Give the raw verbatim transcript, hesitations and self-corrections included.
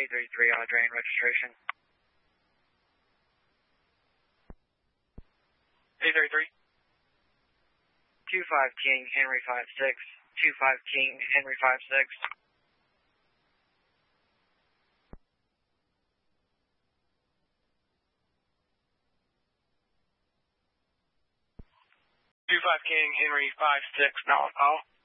eight three three on a drain registration. eight three three. two five King Henry five six. two five King Henry five six. two five King Henry five six, now on call.